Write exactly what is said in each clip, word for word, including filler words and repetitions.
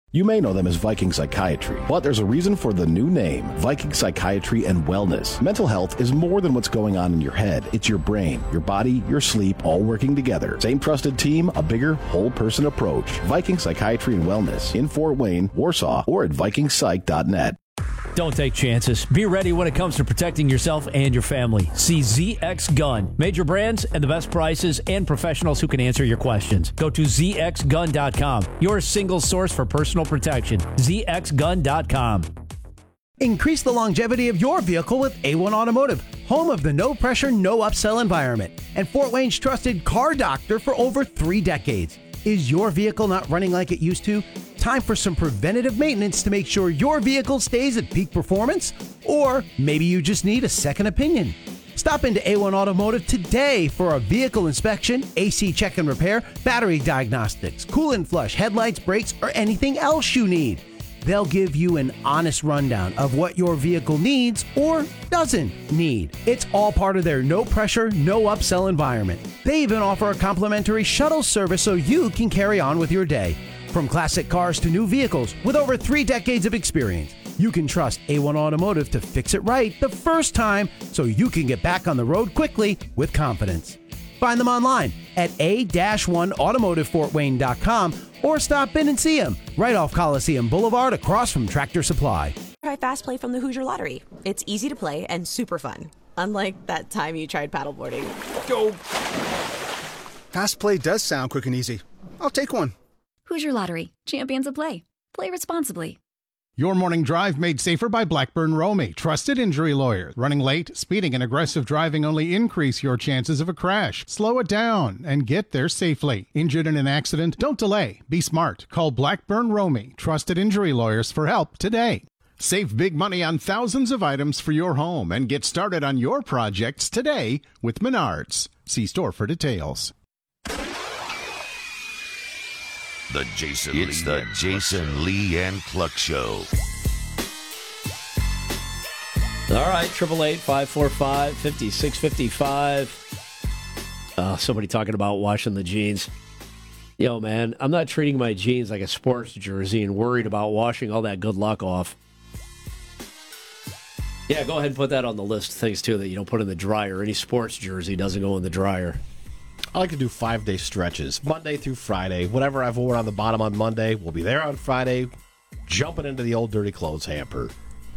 You may know them as Viking Psychiatry, but there's a reason for the new name, Viking Psychiatry and Wellness. Mental health is more than what's going on in your head. It's your brain, your body, your sleep, all working together. Same trusted team, a bigger, whole-person approach. Viking Psychiatry and Wellness in Fort Wayne, Warsaw, or at viking psych dot net. Don't take chances. Be ready when it comes to protecting yourself and your family. See Z X Gun. Major brands and the best prices and professionals who can answer your questions. Go to z x gun dot com. Your single source for personal protection. z x gun dot com. Increase the longevity of your vehicle with A one Automotive, home of the no-pressure, no-upsell environment, and Fort Wayne's trusted car doctor for over three decades. Is your vehicle not running like it used to? Time for some preventative maintenance to make sure your vehicle stays at peak performance? Or maybe you just need a second opinion. Stop into A one Automotive today for a vehicle inspection, A C check and repair, battery diagnostics, coolant flush, headlights, brakes, or anything else you need. They'll give you an honest rundown of what your vehicle needs or doesn't need. It's all part of their no-pressure, no-upsell environment. They even offer a complimentary shuttle service so you can carry on with your day. From classic cars to new vehicles, with over three decades of experience, you can trust A one Automotive to fix it right the first time so you can get back on the road quickly with confidence. Find them online at a one automotive fort wayne dot com or stop in and see them right off Coliseum Boulevard across from Tractor Supply. Try Fast Play from the Hoosier Lottery. It's easy to play and super fun. Unlike that time you tried paddleboarding. Go! Fast Play does sound quick and easy. I'll take one. Hoosier Lottery. Champions of play. Play responsibly. Your morning drive made safer by Blackburn Romey, trusted injury lawyer. Running late, speeding, and aggressive driving only increase your chances of a crash. Slow it down and get there safely. Injured in an accident? Don't delay. Be smart. Call Blackburn Romey, trusted injury lawyers, for help today. Save big money on thousands of items for your home and get started on your projects today with Menards. See store for details. The Jason it's Lee the Jason Lee and Cluck Show. All right, triple eight five four five fifty six fifty five. Uh, somebody talking about washing the jeans. Yo, man, I'm not treating my jeans like a sports jersey and worried about washing all that good luck off. Yeah, go ahead and put that on the list of things too that you don't put in the dryer. Any sports jersey doesn't go in the dryer. I like to do five-day stretches, Monday through Friday. Whatever I've worn on the bottom on Monday will be there on Friday, jumping into the old dirty clothes hamper.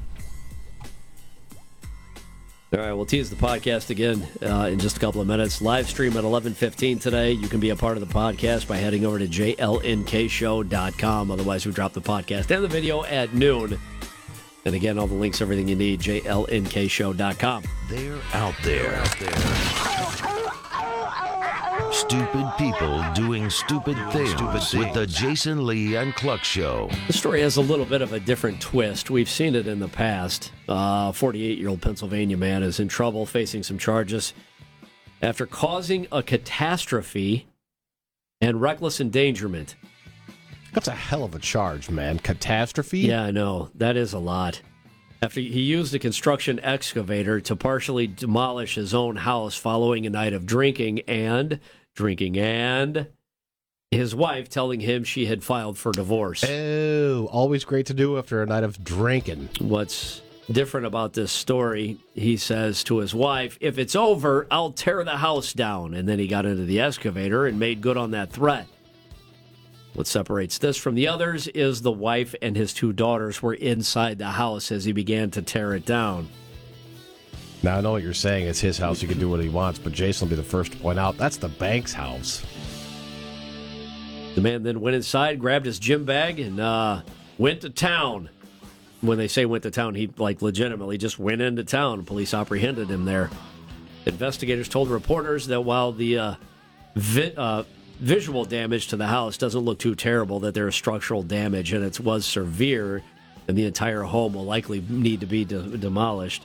All right, we'll tease the podcast again uh, in just a couple of minutes. Live stream at eleven fifteen today. You can be a part of the podcast by heading over to j l n k show dot com. Otherwise, we drop the podcast and the video at noon. And again, all the links, everything you need, j l n k show dot com. They're out there. They're out there. Stupid people doing stupid things, stupid things with the Jason Lee and Cluck Show. The story has a little bit of a different twist. We've seen it in the past. A uh, forty-eight-year-old Pennsylvania man is in trouble, facing some charges after causing a catastrophe and reckless endangerment. That's a hell of a charge, man. Catastrophe? Yeah, I know. That is a lot. After he used a construction excavator to partially demolish his own house following a night of drinking and drinking and his wife telling him she had filed for divorce. Oh, always great to do after a night of drinking. What's different about this story, he says to his wife, if it's over, I'll tear the house down. And then he got into the excavator and made good on that threat. What separates this from the others is the wife and his two daughters were inside the house as he began to tear it down. Now, I know what you're saying. It's his house. He can do what he wants. But Jason will be the first to point out, that's the bank's house. The man then went inside, grabbed his gym bag, and uh, went to town. When they say went to town, he like legitimately just went into town. Police apprehended him there. Investigators told reporters that while the uh, vi- uh, visual damage to the house doesn't look too terrible, that there is structural damage, and it was severe, and the entire home will likely need to be de- demolished.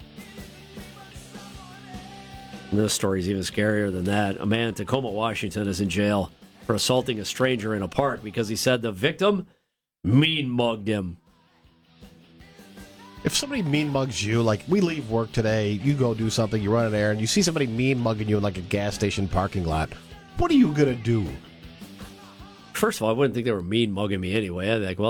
And this story is even scarier than that. A man in Tacoma, Washington is in jail for assaulting a stranger in a park because he said the victim mean-mugged him. If somebody mean-mugs you, like we leave work today, you go do something, you run an errand, you see somebody mean-mugging you in like a gas station parking lot, what are you going to do? First of all, I wouldn't think they were mean-mugging me anyway. I'd be like, well,